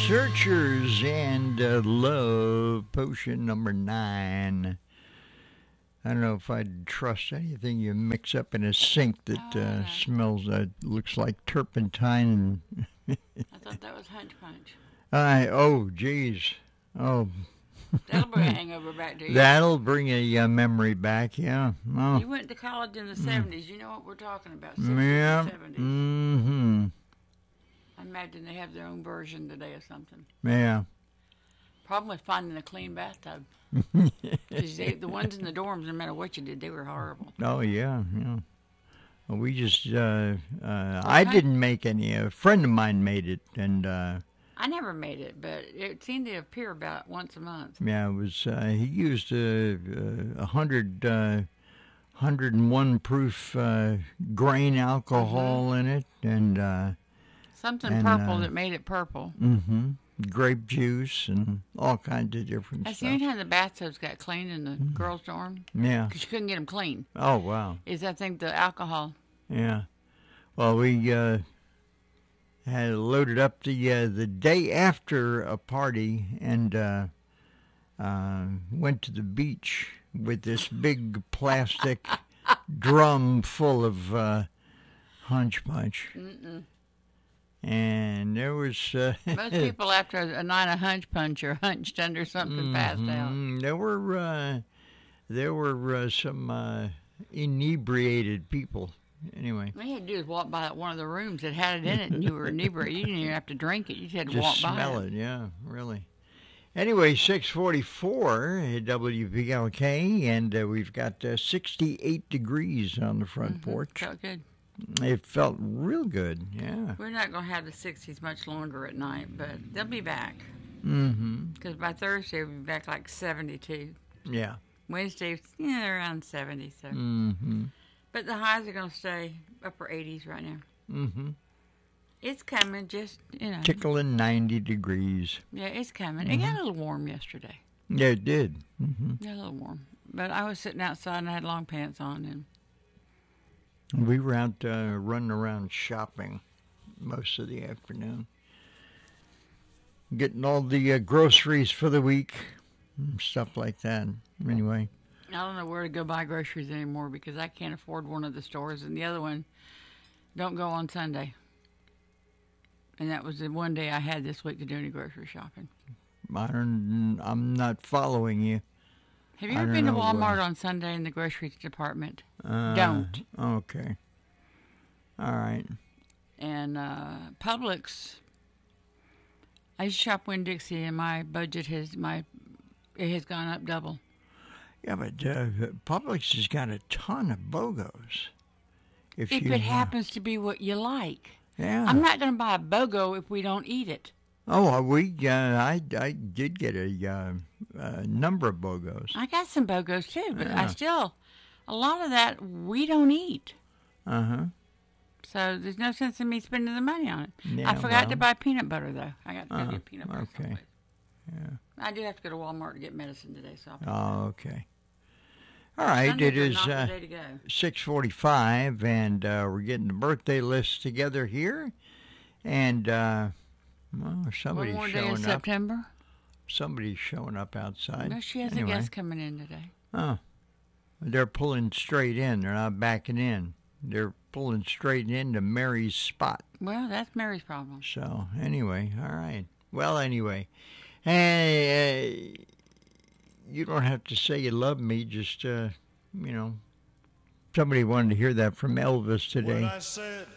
Searchers and Love Potion number 9. I don't know if I'd trust anything you mix up in a sink that smells, looks like turpentine. I thought that was Hunch Punch. Oh, geez. Oh, That'll bring a hangover back to you. that'll bring a memory back, yeah. Oh, You went to college in the 70s. You know what we're talking about, 60s yeah. and 70s. Mm-hmm. I imagine they have their own version today or something. Yeah. Problem with finding a clean bathtub. 'Cause the ones in the dorms, no matter what you did, they were horrible. Oh, yeah, yeah. Well, we just, I didn't make any. A friend of mine made it, and, I never made it, but it seemed to appear about once a month. yeah, it was, he used a 101 proof grain alcohol in it, and Something purple that made it purple. grape juice and all kinds of different That's the stuff. only time the bathtubs got cleaned in the girls' dorm. Yeah. Because you couldn't get them clean. Oh, wow. Is, I think, the alcohol. Yeah. Well, we had loaded up the day after a party and went to the beach with this big plastic drum full of Hunch Punch. And there was Most people after a night of Hunch Punch are hunched under something passed out. there were some inebriated people. Anyway, All you had to do is walk by one of the rooms that had it in it, and you were inebriated. You didn't even have to drink it. You just had to walk just by smell it. Yeah, really. Anyway, 6:44 at WPLK, and we've got 68 degrees on the front porch. Felt good. It felt real good. Yeah. We're not going to have the 60s much longer at night, but they'll be back. Mm-hmm. Because by Thursday, we'll be back like 72. Yeah. Wednesday, around 70. So. Mm-hmm. But the highs are going to stay upper 80s right now. Mm-hmm. It's coming, just, Tickling 90 degrees. Yeah, it's coming. It got a little warm yesterday. Yeah, it did. Mm-hmm. Yeah, a little warm. But I was sitting outside and I had long pants on. And We were out running around shopping most of the afternoon. Getting all the groceries for the week, and stuff like that. Anyway. I don't know where to go buy groceries anymore because I can't afford one of the stores. And the other one, don't go on Sunday. And that was the one day I had this week to do any grocery shopping. I'm not following you. Have you I ever don't been to know, Walmart on Sunday in the grocery department? Don't. Okay. All right. And Publix, I used to shop Winn-Dixie, and my budget has gone up double. Yeah, but Publix has got a ton of BOGOs. If it happens to be what you like. Yeah. I'm not going to buy a BOGO if we don't eat it. Oh, I did get a number of BOGOs. I got some BOGOs too, but a lot of that we don't eat. Uh-huh. So there's no sense in me spending the money on it. Yeah, I forgot to buy peanut butter, though. I got to go get peanut butter okay. someplace. Yeah. I do have to go to Walmart to get medicine today, so Oh, okay. All right, it is 6:45, and we're getting the birthday list together here. And, somebody's one more day showing in up. September. Somebody's showing up outside. No, she has Anyway. a guest coming in today. Oh, they're pulling straight in. They're not backing in. They're pulling straight into Mary's spot. Well, that's Mary's problem. So, anyway, all right. Well, anyway. Hey, you don't have to say you love me. Just, somebody wanted to hear that from Elvis today. What I said